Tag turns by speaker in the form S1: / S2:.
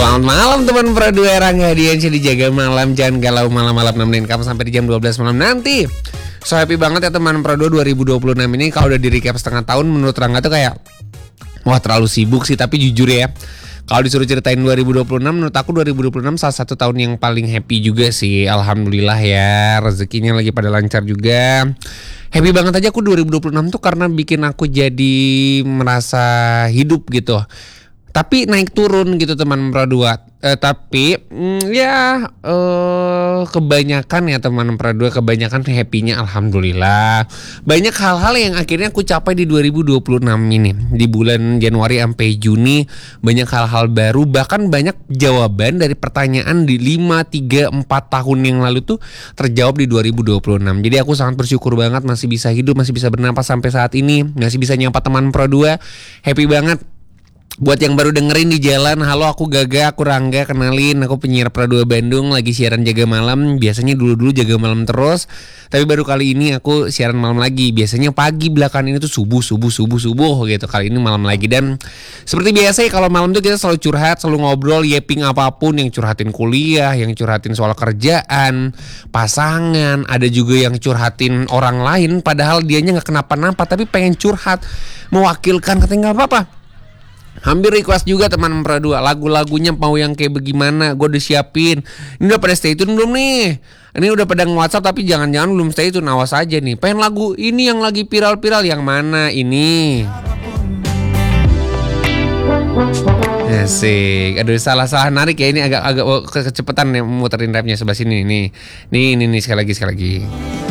S1: Selamat malam teman Pradua, Rangga Diansyah di Jaga Malam. Jangan galau malam-malam, nemenin kamu sampai di jam 12 malam nanti. So happy banget ya teman Pradua, 2026 ini kalau udah di recap setengah tahun menurut Rangga tuh kayak wah terlalu sibuk sih. Tapi jujur ya, kalau disuruh ceritain 2026, menurut aku 2026 salah satu tahun yang paling happy juga sih. Alhamdulillah ya, rezekinya lagi pada lancar juga. Happy banget aja aku 2026 tuh karena bikin aku jadi merasa hidup gitu. Tapi naik turun gitu teman Pradua. Kebanyakan ya teman Pradua, kebanyakan happy-nya alhamdulillah. Banyak hal-hal yang akhirnya aku capai di 2026 ini. Di bulan Januari sampai Juni banyak hal-hal baru, bahkan banyak jawaban dari pertanyaan di 5, 3, 4 tahun yang lalu tuh terjawab di 2026. Jadi aku sangat bersyukur banget masih bisa hidup, masih bisa bernapas sampai saat ini, masih bisa nyapa teman Pradua. Happy banget. Buat yang baru dengerin di jalan, halo aku Gaga, aku Rangga, kenalin aku penyiar Pradua Bandung, lagi siaran Jaga Malam. Biasanya dulu Jaga Malam terus, tapi baru kali ini aku siaran malam lagi. Biasanya pagi, belakangan ini tuh subuh gitu. Kali ini malam lagi. Dan seperti biasa ya, kalau malam tuh kita selalu curhat, selalu ngobrol, yeping apapun. Yang curhatin kuliah, yang curhatin soal kerjaan, pasangan. Ada juga yang curhatin orang lain, padahal dianya gak kenapa-napa, tapi pengen curhat, mewakilkan, katanya gak apa-apa. Hampir request juga teman Pradua, lagu-lagunya mau yang kayak bagaimana, gue udah siapin. Ini udah pada stay tune belum nih? Ini udah pada nge-WhatsApp tapi jangan-jangan belum stay tune, awas aja nih. Pengen lagu ini yang lagi viral-viral, yang mana ini? Asik. Aduh, salah narik ya, ini agak kecepetan nih muterin rapnya sebelah sini nih. Nih sekali lagi.